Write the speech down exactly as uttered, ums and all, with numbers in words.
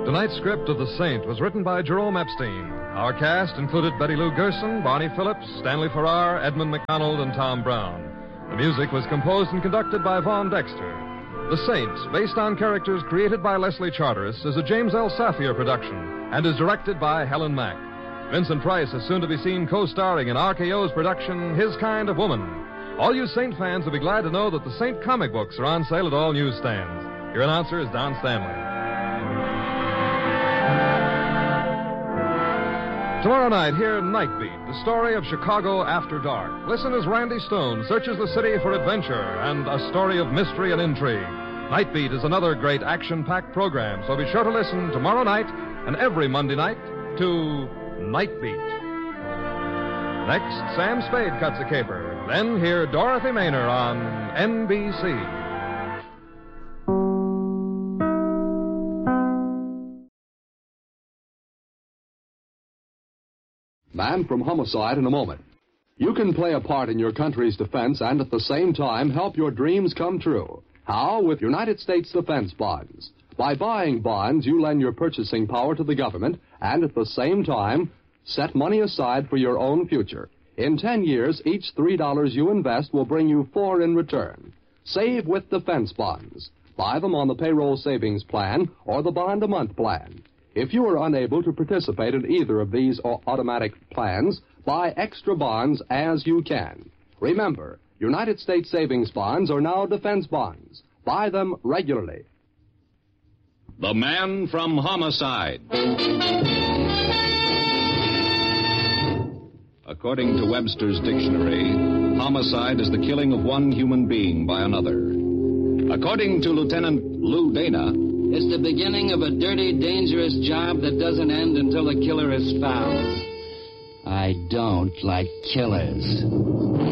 Tonight's script of The Saint was written by Jerome Epstein. Our cast included Betty Lou Gerson, Barney Phillips, Stanley Farrar, Edmund McDonald, and Tom Brown. The music was composed and conducted by Vaughn Dexter. The Saint, based on characters created by Leslie Charteris, is a James L. Safier production and is directed by Helen Mack. Vincent Price is soon to be seen co-starring in R K O's production, His Kind of Woman. All you Saint fans will be glad to know that the Saint comic books are on sale at all newsstands. Your announcer is Don Stanley. Tomorrow night, hear Night Beat, the story of Chicago after dark. Listen as Randy Stone searches the city for adventure and a story of mystery and intrigue. Night Beat is another great action-packed program, so be sure to listen tomorrow night and every Monday night to Night Beat. Next, Sam Spade cuts a caper. Then hear Dorothy Maynor on N B C. Man from Homicide in a moment. You can play a part in your country's defense and at the same time help your dreams come true. How? With United States Defense Bonds. By buying bonds, you lend your purchasing power to the government and at the same time set money aside for your own future. In ten years, each three dollars you invest will bring you four in return. Save with defense bonds. Buy them on the payroll savings plan or the bond-a-month plan. If you are unable to participate in either of these automatic plans, buy extra bonds as you can. Remember, United States savings bonds are now defense bonds. Buy them regularly. The Man from Homicide. According to Webster's dictionary, homicide is the killing of one human being by another. According to Lieutenant Lou Dana, it's the beginning of a dirty, dangerous job that doesn't end until the killer is found. I don't like killers.